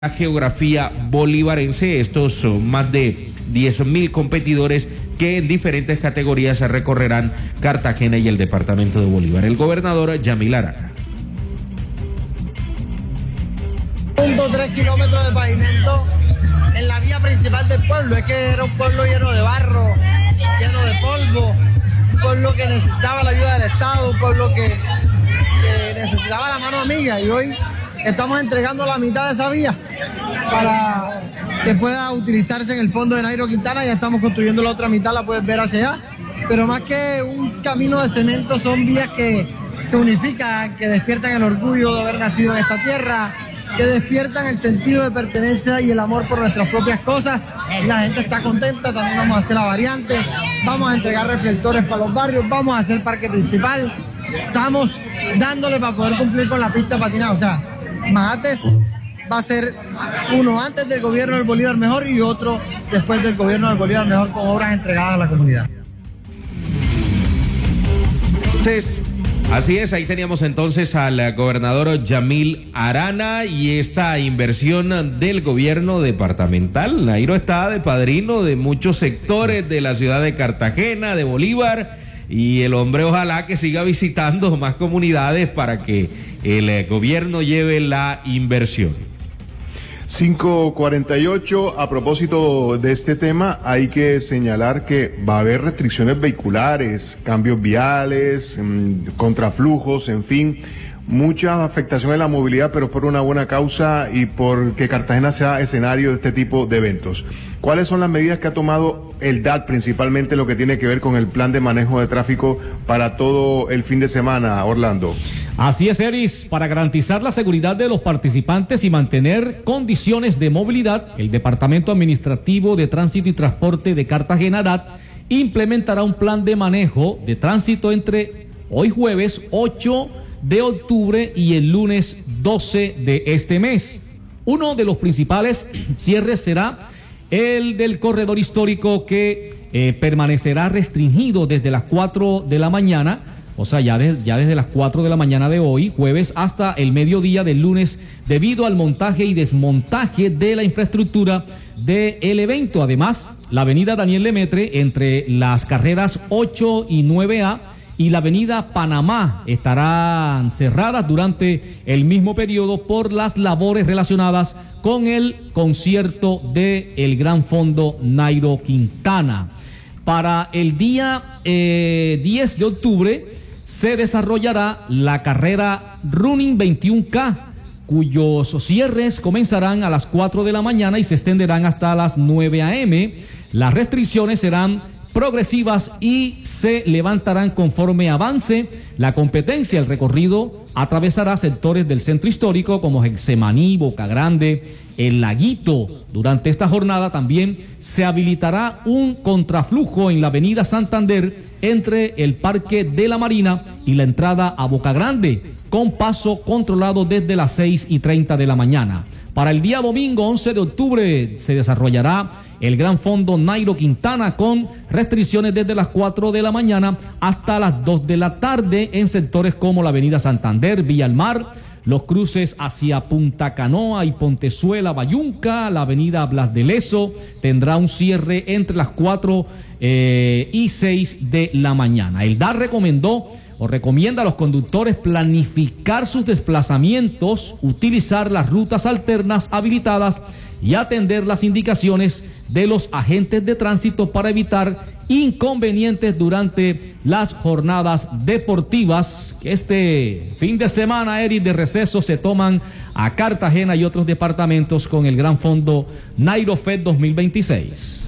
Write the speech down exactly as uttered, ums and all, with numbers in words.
La geografía bolivarense. Estos son más de diez mil competidores que en diferentes categorías recorrerán Cartagena y el departamento de Bolívar. El gobernador Yamil Arana. Punto tres kilómetros de pavimento en la vía principal del pueblo. Es que era un pueblo lleno de barro, lleno de polvo, un pueblo que necesitaba la ayuda del Estado, un pueblo que, que necesitaba la mano amiga, y hoy estamos entregando la mitad de esa vía para que pueda utilizarse en el fondo de Nairo Quintana. Ya estamos construyendo la otra mitad, la puedes ver hacia allá, pero más que un camino de cemento son vías que, que unifican, que despiertan el orgullo de haber nacido en esta tierra, que despiertan el sentido de pertenencia y el amor por nuestras propias cosas. La gente está contenta. También vamos a hacer la variante, vamos a entregar reflectores para los barrios, vamos a hacer parque principal, estamos dándole para poder cumplir con la pista patinada. O sea, Mahates va a ser uno antes del gobierno del Bolívar Mejor y otro después del gobierno del Bolívar Mejor, con obras entregadas a la comunidad. Entonces, así es, ahí teníamos entonces al gobernador Yamil Arana y esta inversión del gobierno departamental. Nairo está de padrino de muchos sectores de la ciudad de Cartagena, de Bolívar, y el hombre ojalá que siga visitando más comunidades para que el gobierno lleve la inversión. cinco cuarenta y ocho, a propósito de este tema, hay que señalar que va a haber restricciones vehiculares, cambios viales, mmm, contraflujos, en fin, mucha afectación en la movilidad, pero por una buena causa y porque Cartagena sea escenario de este tipo de eventos. ¿Cuáles son las medidas que ha tomado el D A T, principalmente lo que tiene que ver con el plan de manejo de tráfico para todo el fin de semana, Orlando? Así es, Eris, para garantizar la seguridad de los participantes y mantener condiciones de movilidad, el Departamento Administrativo de Tránsito y Transporte de Cartagena, D A T, implementará un plan de manejo de tránsito entre hoy jueves ocho de octubre y el lunes doce de este mes. Uno de los principales cierres será el del corredor histórico, que eh, permanecerá restringido desde las cuatro de la mañana, o sea, ya, de, ya desde las cuatro de la mañana de hoy, jueves, hasta el mediodía del lunes, debido al montaje y desmontaje de la infraestructura del evento. Además, la avenida Daniel Lemaitre, entre las carreras ocho y nueve A, y la avenida Panamá estarán cerradas durante el mismo periodo por las labores relacionadas con el concierto de el Gran Fondo Nairo Quintana. Para el día eh, diez de octubre se desarrollará la carrera Running veintiuno K, cuyos cierres comenzarán a las cuatro de la mañana y se extenderán hasta las nueve A M Las restricciones serán progresivas y se levantarán conforme avance la competencia. El recorrido atravesará sectores del centro histórico como Getsemaní, Boca Grande, El Laguito. Durante esta jornada también se habilitará un contraflujo en la avenida Santander entre el Parque de la Marina y la entrada a Boca Grande, con paso controlado desde las seis y treinta de la mañana. Para el día domingo once de octubre se desarrollará el Gran Fondo Nairo Quintana, con restricciones desde las cuatro de la mañana hasta las dos de la tarde en sectores como la avenida Santander, Villa al Mar, los cruces hacia Punta Canoa y Pontezuela, Bayunca. La avenida Blas de Lezo tendrá un cierre entre las cuatro eh, y seis de la mañana. El D A R recomendó o recomienda a los conductores planificar sus desplazamientos, utilizar las rutas alternas habilitadas y atender las indicaciones de los agentes de tránsito para evitar inconvenientes durante las jornadas deportivas que este fin de semana, Eric, de receso se toman a Cartagena y otros departamentos con el Gran Fondo Nairo Fest dos mil veintiséis.